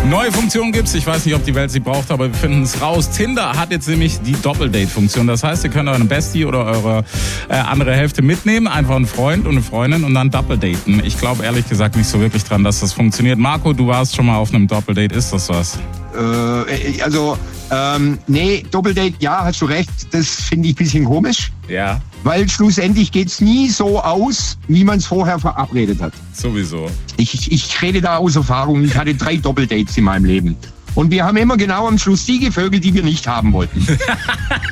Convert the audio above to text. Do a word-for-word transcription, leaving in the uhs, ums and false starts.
Neue Funktion gibt's. Ich weiß nicht, ob die Welt sie braucht, aber wir finden es raus. Tinder hat jetzt nämlich die Doppeldate-Funktion. Das heißt, ihr könnt euren Bestie oder eure äh, andere Hälfte mitnehmen, einfach einen Freund und eine Freundin und dann doppeldaten. Ich glaube ehrlich gesagt nicht so wirklich dran, dass das funktioniert. Marco, du warst schon mal auf einem Doppeldate. Ist das was? Äh, also, ähm, nee, Doppeldate, ja, hast du recht. Das finde ich ein bisschen komisch. Ja. Weil schlussendlich geht's nie so aus, wie man es vorher verabredet hat. Sowieso. Ich, ich rede da aus Erfahrung. Ich hatte drei Doppeldates in meinem Leben. Und wir haben immer genau am Schluss die gevögelt, die wir nicht haben wollten.